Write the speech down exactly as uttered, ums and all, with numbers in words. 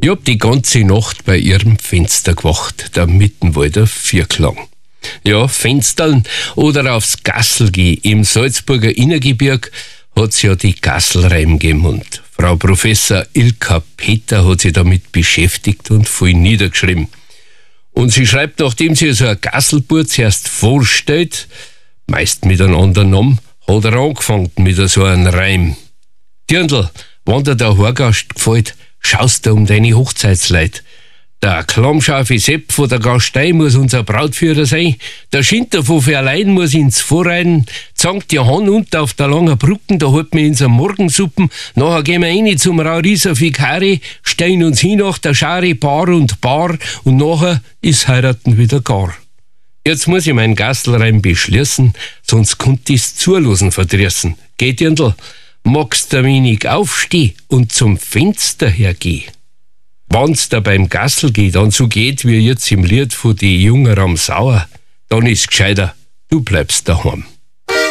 Ich hab die ganze Nacht bei ihrem Fenster gewacht, damit ihn wohl der Vierklang. Ja, Fenstern oder aufs Gassel gehen. Im Salzburger Innergebirg hat's ja die Gasselreim gegeben und Frau Professor Ilka Peter hat sich damit beschäftigt und viel niedergeschrieben. Und sie schreibt, nachdem sie so ein Gasselbur zuerst vorstellt, meist mit einem anderen Namen, hat er angefangen mit so einem Reim. Dirndl, wenn dir der Horgast gefällt, schaust du um deine Hochzeitsleit. Der klammscharfe Sepp von der Gastei muss unser Brautführer sein. Der Schinter von Verlein muss ins Vorreiten. Zankt die Hand unter auf der langen Brücken, da holt wir unsere Morgensuppen. Nachher gehen wir rein zum Rauriser Fikari, stellen uns hin nach der Schare Bar und Bar und nachher ist heiraten wieder gar. Jetzt muss ich meinen Gastelreim beschließen, sonst konnte ich's zulosen verdrießen. Geh, Dirndl, magst du wenig aufstehen und zum Fenster hergeh? Wenn's da beim Gassel geht, dann so geht wie jetzt im Lied von die Jungen am Sauer, dann ist gescheiter, du bleibst daheim.